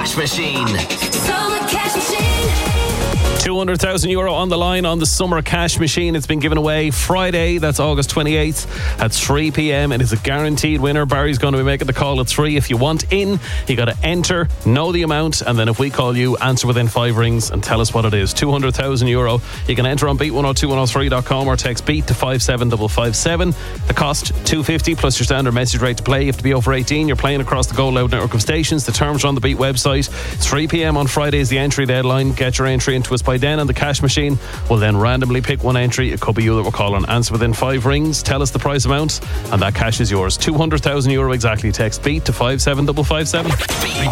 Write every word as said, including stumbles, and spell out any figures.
Cash Machine. Summer Cash Machine. two hundred thousand euro on the line on the Summer Cash Machine. It's been given away Friday, that's August twenty-eighth at three p.m. It is a guaranteed winner. Barry's going to be making the call at three. If you want in, you got to enter, know the amount, and then if we call you, answer within five rings and tell us what it is. two hundred thousand euro. You can enter on beat one oh two one oh three dot com or text beat to five seven five five seven. The cost two fifty plus your standard message rate to play. You have to be over eighteen. You're playing across the Go Loud network of stations. The terms are on the Beat website. three p.m. on Friday is the entry deadline. Get your entry into us by then, and the cash machine will then randomly pick one entry. It could be you that we're calling. Answer within five rings. Tell us the price amount, and that cash is yours. two hundred thousand euro exactly. Text beat to five seven five five seven.